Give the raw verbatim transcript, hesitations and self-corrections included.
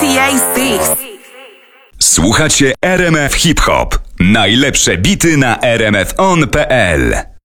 A six. Słuchacie R M F Hip Hop. Najlepsze bity na r m f on kropka p l.